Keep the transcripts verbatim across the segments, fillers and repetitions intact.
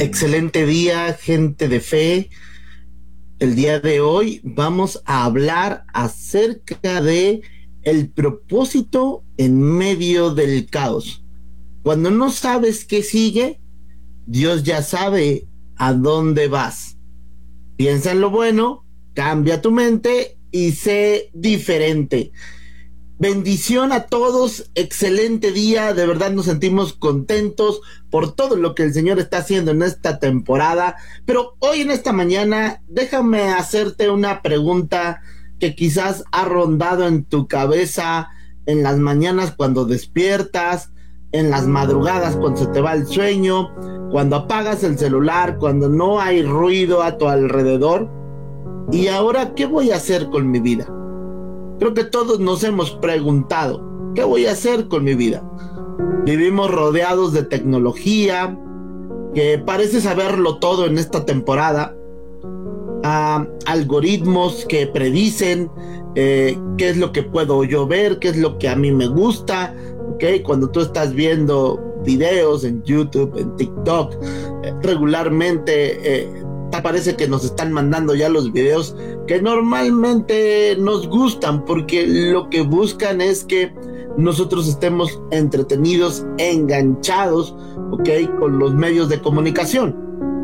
Excelente día, gente de fe. El día de hoy vamos a hablar acerca de el propósito en medio del caos. Cuando no sabes qué sigue, Dios ya sabe a dónde vas. Piensa en lo bueno, cambia tu mente y sé diferente. Bendición a todos, excelente día, de verdad nos sentimos contentos por todo lo que el Señor está haciendo en esta temporada, pero hoy en esta mañana déjame hacerte una pregunta que quizás ha rondado en tu cabeza en las mañanas cuando despiertas, en las madrugadas cuando se te va el sueño, cuando apagas el celular, cuando no hay ruido a tu alrededor. ¿Y ahora qué voy a hacer con mi vida? Creo que todos nos hemos preguntado, ¿qué voy a hacer con mi vida? Vivimos rodeados de tecnología, que parece saberlo todo en esta temporada, uh, algoritmos que predicen eh, qué es lo que puedo yo ver, qué es lo que a mí me gusta, ¿okay? Cuando tú estás viendo videos en YouTube, en TikTok, eh, regularmente eh, parece que nos están mandando ya los videos que normalmente nos gustan, porque lo que buscan es que nosotros estemos entretenidos, enganchados, ¿ok? Con los medios de comunicación.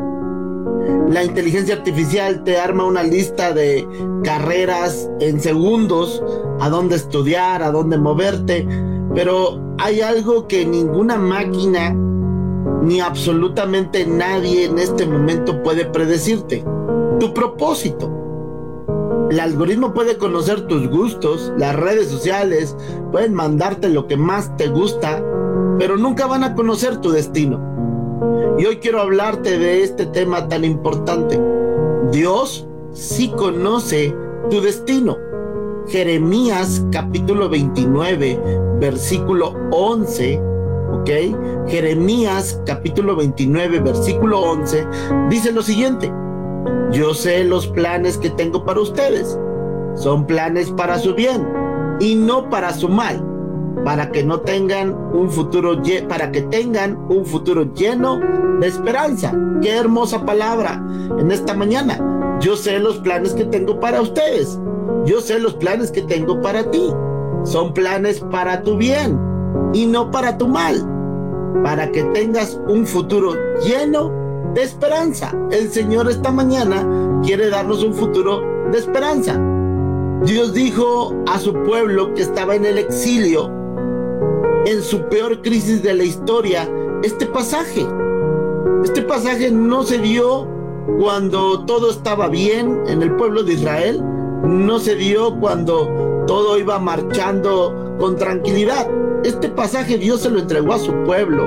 La inteligencia artificial te arma una lista de carreras en segundos, a dónde estudiar, a dónde moverte, pero hay algo que ninguna máquina ni absolutamente nadie en este momento puede predecirte: tu propósito. El algoritmo puede conocer tus gustos, las redes sociales pueden mandarte lo que más te gusta, pero nunca van a conocer tu destino. Y hoy quiero hablarte de este tema tan importante. Dios sí conoce tu destino. Jeremías capítulo veintinueve, versículo once. ¿Ok? Jeremías capítulo veintinueve, versículo once, dice lo siguiente: yo sé los planes que tengo para ustedes, son planes para su bien y no para su mal, para que no tengan un futuro, para que tengan un futuro lleno de esperanza. Qué hermosa palabra en esta mañana. Yo sé los planes que tengo para ustedes, yo sé los planes que tengo para ti, son planes para tu bien y no para tu mal, para que tengas un futuro lleno de esperanza. El Señor esta mañana quiere darnos un futuro de esperanza. Dios dijo a su pueblo que estaba en el exilio, en su peor crisis de la historia, este pasaje. Este pasaje no se dio cuando todo estaba bien en el pueblo de Israel, no se dio cuando todo iba marchando con tranquilidad. Este pasaje Dios se lo entregó a su pueblo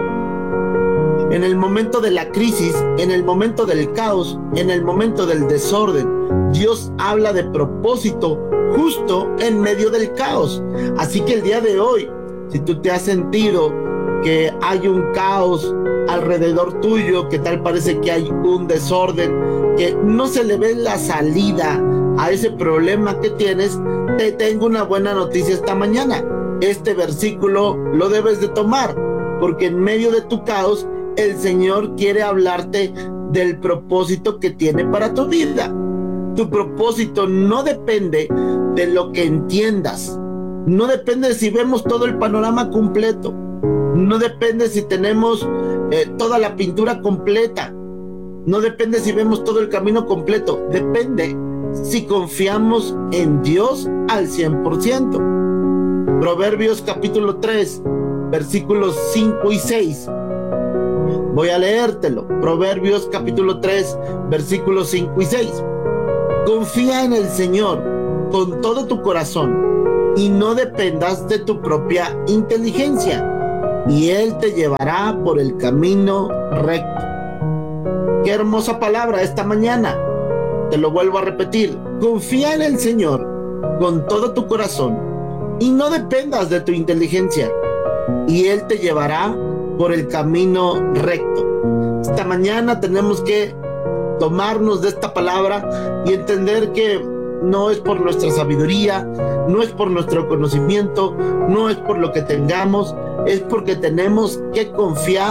en el momento de la crisis, en el momento del caos, en el momento del desorden. Dios habla de propósito justo en medio del caos. Así que el día de hoy, si tú te has sentido que hay un caos alrededor tuyo, que tal parece que hay un desorden, que no se le ve la salida a ese problema que tienes, te tengo una buena noticia esta mañana. Este versículo lo debes de tomar, porque en medio de tu caos el Señor quiere hablarte del propósito que tiene para tu vida. Tu propósito no depende de lo que entiendas, no depende de si vemos todo el panorama completo, no depende si tenemos eh, toda la pintura completa, no depende si vemos todo el camino completo, depende si confiamos en Dios al cien por ciento. Proverbios capítulo tres, versículos cinco y seis. Voy a leértelo. Proverbios capítulo tres, versículos cinco y seis. Confía en el Señor con todo tu corazón y no dependas de tu propia inteligencia, y Él te llevará por el camino recto. Qué hermosa palabra esta mañana. Te lo vuelvo a repetir. Confía en el Señor con todo tu corazón y no dependas de tu inteligencia, y Él te llevará por el camino recto. Esta mañana tenemos que tomarnos de esta palabra y entender que no es por nuestra sabiduría, no es por nuestro conocimiento, no es por lo que tengamos, es porque tenemos que confiar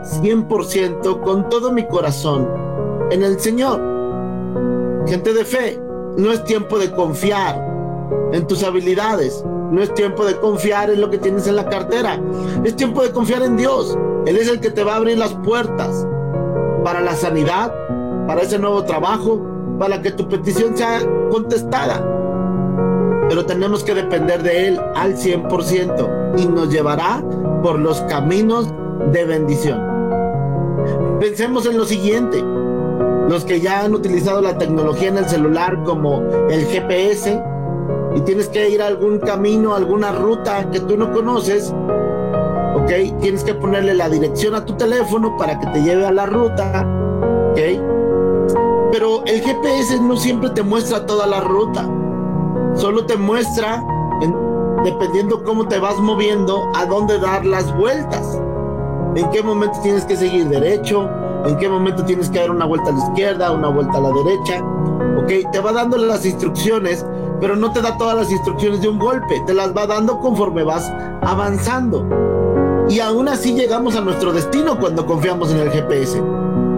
cien por ciento con todo mi corazón en el Señor. Gente de fe, no es tiempo de confiar en tus habilidades, no es tiempo de confiar en lo que tienes en la cartera, es tiempo de confiar en Dios. Él es el que te va a abrir las puertas para la sanidad, para ese nuevo trabajo, para que tu petición sea contestada. Pero tenemos que depender de Él al cien por ciento y nos llevará por los caminos de bendición. Pensemos en lo siguiente: los que ya han utilizado la tecnología en el celular como el G P S y tienes que ir a algún camino, alguna ruta que tú no conoces, ok, tienes que ponerle la dirección a tu teléfono para que te lleve a la ruta, ok, pero el G P S no siempre te muestra toda la ruta, solo te muestra, en, dependiendo cómo te vas moviendo, a dónde dar las vueltas, en qué momento tienes que seguir derecho, en qué momento tienes que dar una vuelta a la izquierda, una vuelta a la derecha, ok, te va dando las instrucciones, pero no te da todas las instrucciones de un golpe, te las va dando conforme vas avanzando. Y aún así llegamos a nuestro destino cuando confiamos en el G P S.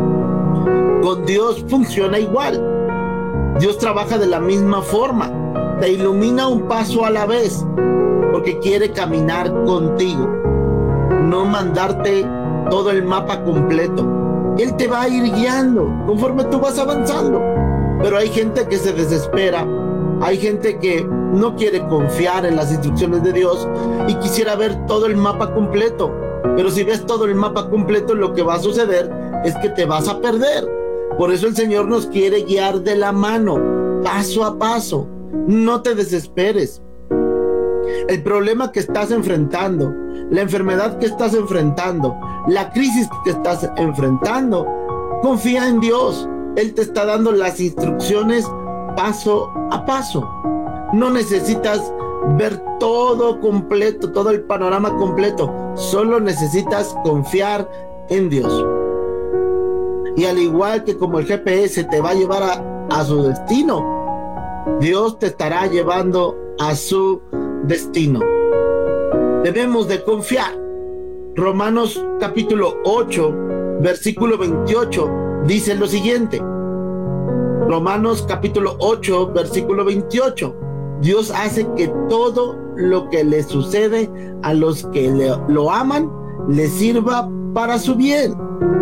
Con Dios funciona igual. Dios trabaja de la misma forma. Te ilumina un paso a la vez, porque quiere caminar contigo, no mandarte todo el mapa completo. Él te va a ir guiando conforme tú vas avanzando. Pero hay gente que se desespera, hay gente que no quiere confiar en las instrucciones de Dios y quisiera ver todo el mapa completo. Pero si ves todo el mapa completo, lo que va a suceder es que te vas a perder. Por eso el Señor nos quiere guiar de la mano, paso a paso. No te desesperes. El problema que estás enfrentando, la enfermedad que estás enfrentando, la crisis que estás enfrentando, confía en Dios. Él te está dando las instrucciones paso a paso. No necesitas ver todo completo, todo el panorama completo. Solo necesitas confiar en Dios. Y al igual que como el G P S te va a llevar a, a su destino, Dios te estará llevando a su destino. Debemos de confiar. Romanos capítulo ocho, versículo veintiocho, dice lo siguiente. Romanos capítulo ocho, versículo veintiocho. Dios hace que todo lo que le sucede a los que le, lo aman, le sirva para su bien.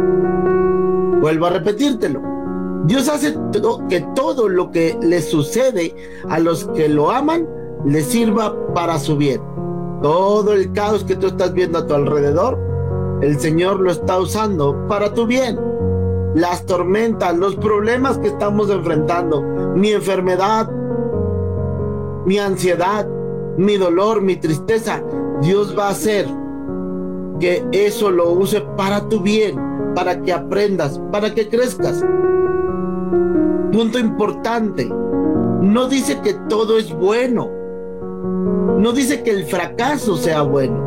Vuelvo a repetírtelo. Dios hace to- que todo lo que le sucede a los que lo aman, le sirva para su bien. Todo el caos que tú estás viendo a tu alrededor, el Señor lo está usando para tu bien. Las tormentas, los problemas que estamos enfrentando, mi enfermedad, mi ansiedad, mi dolor, mi tristeza, Dios va a hacer que eso lo use para tu bien, para que aprendas, para que crezcas. Punto importante, no dice que todo es bueno, no dice que el fracaso sea bueno,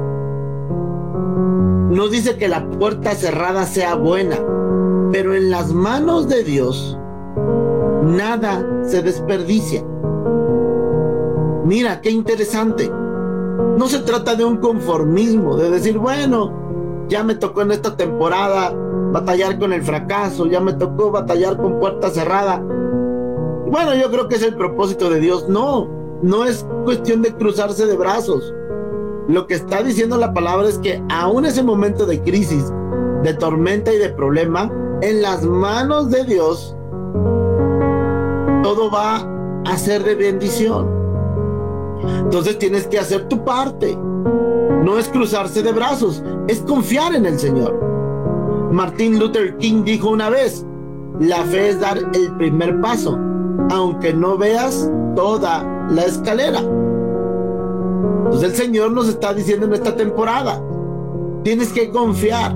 no dice que la puerta cerrada sea buena, pero en las manos de Dios nada se desperdicia. Mira, qué interesante. No se trata de un conformismo, de decir, bueno, ya me tocó en esta temporada batallar con el fracaso, ya me tocó batallar con puerta cerrada. Bueno, yo creo que es el propósito de Dios. No, no es cuestión de cruzarse de brazos. Lo que está diciendo la palabra es que aún ese momento de crisis, de tormenta y de problema, en las manos de Dios, todo va a ser de bendición. Entonces tienes que hacer tu parte. No es cruzarse de brazos, es confiar en el Señor. Martin Luther King dijo una vez, la fe es dar el primer paso, aunque no veas toda la escalera. Entonces el Señor nos está diciendo en esta temporada, tienes que confiar.